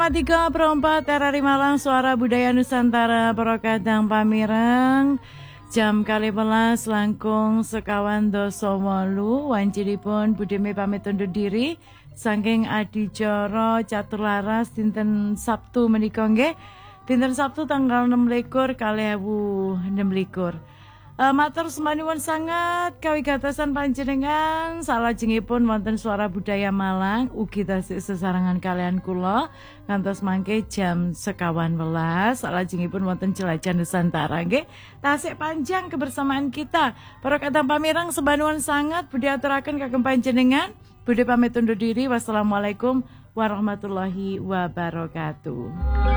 3/4 RRI Malang Suara Budaya Nusantara Perokadang Pamireng jam 12 langkung sekawan doso wolu wanciripun budeme pamit undur diri saking adicara caturlaras dinten Sabtu menika nggih dinten Sabtu tanggal 26 2026. Matur sembahipun sangat kawigatosan panjenengan salajengipun wonten Suara Budaya Malang ugi tasih sesarengan kalian kula ngantos mangke jam 11 salajengipun wonten Jelajah Nusantara nggih tasih panjang kebersamaan kita para kadang pamirang sembahipun sangat budi aturaken kagem panjenengan budhe pamit undur diri wassalamualaikum warahmatullahi wabarakatuh.